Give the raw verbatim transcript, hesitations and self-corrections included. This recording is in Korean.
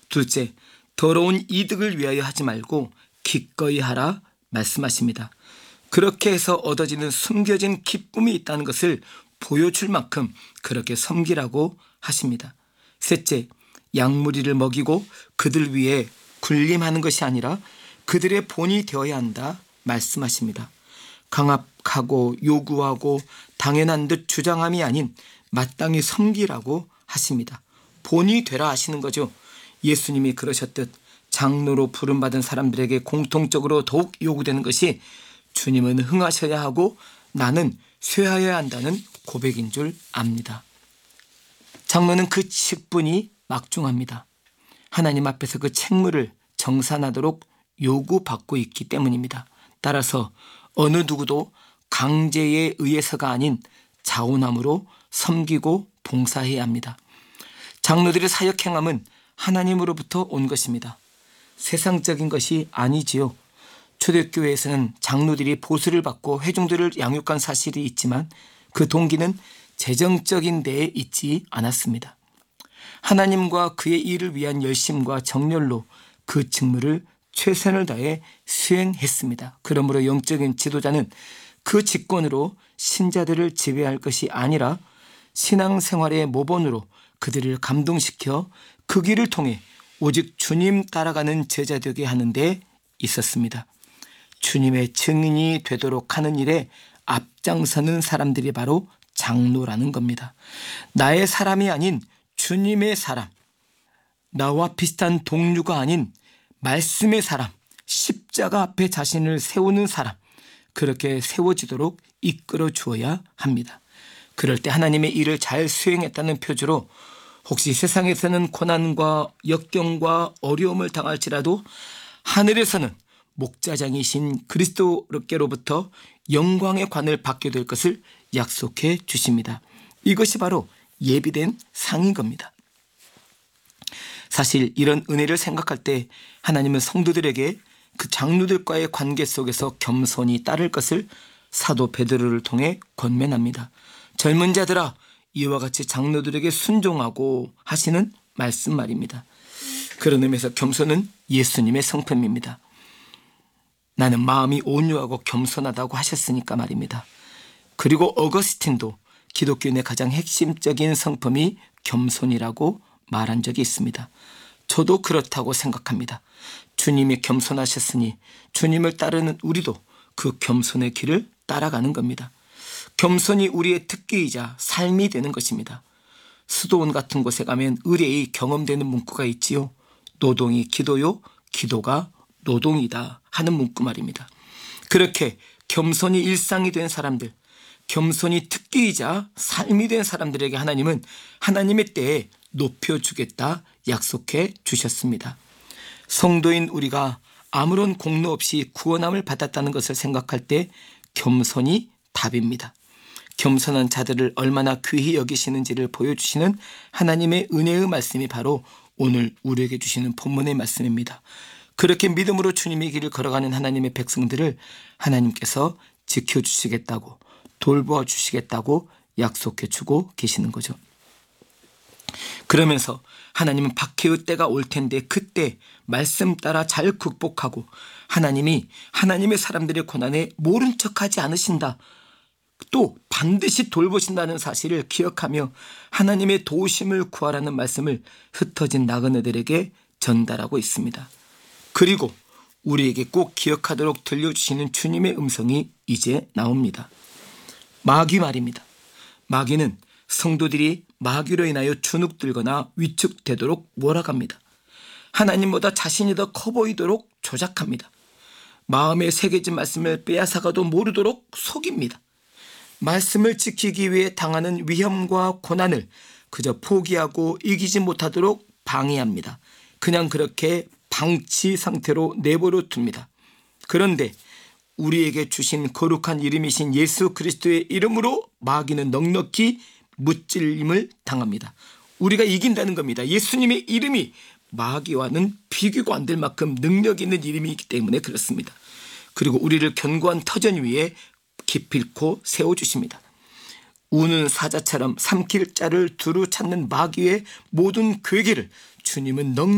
둘째, 더러운 이득을 위하여 하지 말고 기꺼이 하라 말씀하십니다. 그렇게 해서 얻어지는 숨겨진 기쁨이 있다는 것을 보여줄 만큼 그렇게 섬기라고 하십니다. 셋째, 양무리를 먹이고 그들 위해 군림하는 것이 아니라 그들의 본이 되어야 한다 말씀하십니다. 강압하고 요구하고 당연한 듯 주장함이 아닌 마땅히 섬기라고 하십니다. 본이 되라 하시는 거죠. 예수님이 그러셨듯 장로로 부름받은 사람들에게 공통적으로 더욱 요구되는 것이 주님은 흥하셔야 하고 나는 쇠하여야 한다는 고백인 줄 압니다. 장로는 그 직분이 막중합니다. 하나님 앞에서 그 책무를 정산하도록 요구받고 있기 때문입니다. 따라서 어느 누구도 강제에 의해서가 아닌 자원함으로 섬기고 봉사해야 합니다. 장로들의 사역 행함은 하나님으로부터 온 것입니다. 세상적인 것이 아니지요. 초대교회에서는 장로들이 보수를 받고 회중들을 양육한 사실이 있지만 그 동기는 재정적인 데에 있지 않았습니다. 하나님과 그의 일을 위한 열심과 정열로 그 직무를 최선을 다해 수행했습니다. 그러므로 영적인 지도자는 그 직권으로 신자들을 지배할 것이 아니라 신앙생활의 모본으로 그들을 감동시켜 그 길을 통해 오직 주님 따라가는 제자 되게 하는 데 있었습니다. 주님의 증인이 되도록 하는 일에 앞장서는 사람들이 바로 장로라는 겁니다. 나의 사람이 아닌 주님의 사람, 나와 비슷한 동료가 아닌 말씀의 사람, 십자가 앞에 자신을 세우는 사람, 그렇게 세워지도록 이끌어 주어야 합니다. 그럴 때 하나님의 일을 잘 수행했다는 표주로 혹시 세상에서는 고난과 역경과 어려움을 당할지라도 하늘에서는 목자장이신 그리스도께로부터 영광의 관을 받게 될 것을 약속해 주십니다. 이것이 바로 예비된 상인 겁니다. 사실 이런 은혜를 생각할 때 하나님은 성도들에게 그 장로들과의 관계 속에서 겸손히 따를 것을 사도 베드로를 통해 권면합니다. 젊은 자들아, 이와 같이 장로들에게 순종하고 하시는 말씀 말입니다. 그런 의미에서 겸손은 예수님의 성품입니다. 나는 마음이 온유하고 겸손하다고 하셨으니까 말입니다. 그리고 어거스틴도 기독교인의 가장 핵심적인 성품이 겸손이라고 말한 적이 있습니다. 저도 그렇다고 생각합니다. 주님이 겸손하셨으니 주님을 따르는 우리도 그 겸손의 길을 따라가는 겁니다. 겸손이 우리의 특기이자 삶이 되는 것입니다. 수도원 같은 곳에 가면 의뢰의 경험되는 문구가 있지요. 노동이 기도요, 기도가 노동이다 하는 문구 말입니다. 그렇게 겸손이 일상이 된 사람들, 겸손이 특기이자 삶이 된 사람들에게 하나님은 하나님의 때에 높여주겠다 약속해 주셨습니다. 성도인 우리가 아무런 공로 없이 구원함을 받았다는 것을 생각할 때 겸손이 답입니다. 겸손한 자들을 얼마나 귀히 여기시는지를 보여주시는 하나님의 은혜의 말씀이 바로 오늘 우리에게 주시는 본문의 말씀입니다. 그렇게 믿음으로 주님의 길을 걸어가는 하나님의 백성들을 하나님께서 지켜주시겠다고 돌보아 주시겠다고 약속해 주고 계시는 거죠. 그러면서 하나님은 박해의 때가 올 텐데 그때 말씀 따라 잘 극복하고 하나님이 하나님의 사람들의 고난에 모른 척하지 않으신다. 또 반드시 돌보신다는 사실을 기억하며 하나님의 도우심을 구하라는 말씀을 흩어진 나그네들에게 전달하고 있습니다. 그리고 우리에게 꼭 기억하도록 들려주시는 주님의 음성이 이제 나옵니다. 마귀 말입니다. 마귀는 성도들이 마귀로 인하여 주눅들거나 위축되도록 몰아갑니다. 하나님보다 자신이 더 커 보이도록 조작합니다. 마음에 새겨진 말씀을 빼앗아가도 모르도록 속입니다. 말씀을 지키기 위해 당하는 위험과 고난을 그저 포기하고 이기지 못하도록 방해합니다. 그냥 그렇게 방치 상태로 내버려 둡니다. 그런데 우리에게 주신 거룩한 이름이신 예수 그리스도의 이름으로 마귀는 넉넉히 무찔림을 당합니다. 우리가 이긴다는 겁니다. 예수님의 이름이 마귀와는 비교가 안 될 만큼 능력 있는 이름이기 때문에 그렇습니다. 그리고 우리를 견고한 터전 위에 기필코 세워주십니다. 우는 사자처럼 삼킬 자를 두루 찾는 마귀의 모든 괴계를 주님은 넉